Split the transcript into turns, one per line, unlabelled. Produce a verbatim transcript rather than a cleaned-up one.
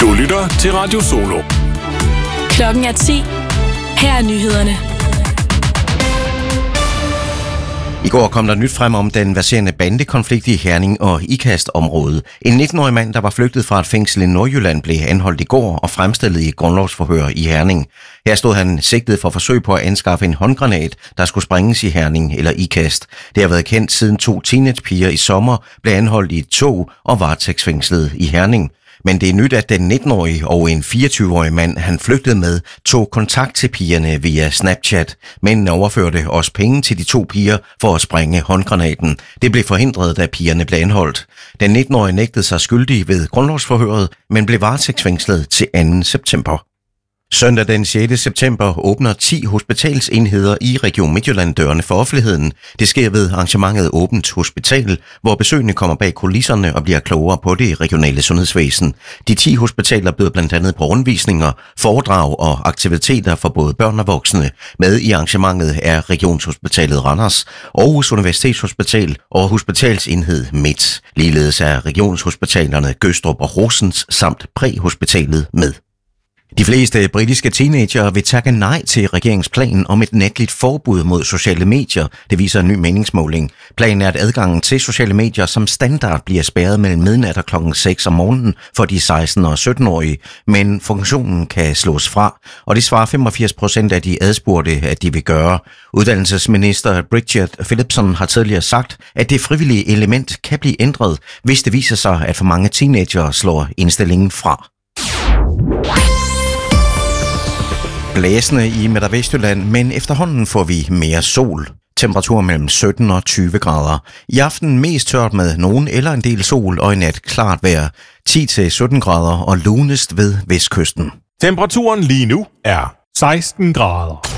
Du lytter til Radio Solo.
Klokken er ti. Her er nyhederne.
I går kom der nyt frem om den verserende bandekonflikt i Herning og Ikast-området. En nitten-årig mand, der var flygtet fra et fængsel i Nordjylland, blev anholdt i går og fremstillet i et grundlovsforhør i Herning. Her stod han sigtet for forsøg på at anskaffe en håndgranat, der skulle sprænges i Herning eller Ikast. Det har været kendt siden to teenagepiger i sommer blev anholdt i et tog og varetægtsfængslet i Herning. Men det er nyt, at den nitten-årige og en fireogtyve-årig mand, han flygtede med, tog kontakt til pigerne via Snapchat. Mændene overførte også penge til de to piger for at sprænge håndgranaten. Det blev forhindret, da pigerne blev anholdt. Den nitten-årige nægtede sig skyldig ved grundlovsforhøret, men blev varetægtsfængslet til anden september. Søndag den sjette september åbner ti hospitalsenheder i Region Midtjylland dørene for offentligheden. Det sker ved arrangementet Åbent Hospital, hvor besøgende kommer bag kulisserne og bliver klogere på det regionale sundhedsvæsen. De ti hospitaler byder blandt andet på rundvisninger, foredrag og aktiviteter for både børn og voksne. Med i arrangementet er Regionshospitalet Randers, Aarhus Universitetshospital og Hospitalsenhed Midt. Ligeledes er regionshospitalerne Gødstrup og Horsens samt Præhospitalet med. De fleste britiske teenagere vil takke nej til regeringsplanen om et natligt forbud mod sociale medier, det viser en ny meningsmåling. Planen er, at adgangen til sociale medier som standard bliver spærret mellem midnat og klokken seks om morgenen for de seksten- og sytten-årige, men funktionen kan slås fra, og det svarer femogfirs procent af de adspurgte, at de vil gøre. Uddannelsesminister Bridget Phillipson har tidligere sagt, at det frivillige element kan blive ændret, hvis det viser sig, at for mange teenagere slår indstillingen fra. Blæsende i Midt- og Vestjylland, men efterhånden får vi mere sol. Temperatur mellem sytten og tyve grader. I aften mest tørt med nogen eller en del sol og i nat klart vejr. ti til sytten grader og lunest ved vestkysten.
Temperaturen lige nu er seksten grader.